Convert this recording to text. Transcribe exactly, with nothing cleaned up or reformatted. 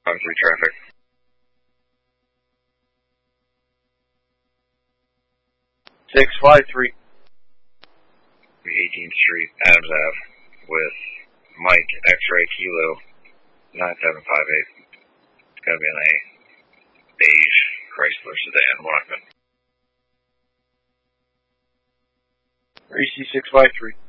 three traffic. six five three. eighteenth Street, Adams Ave, with Mike X-Ray Kilo nine seven five eight. It's going to be in a beige Chrysler sedan Walkman. R E C six five three.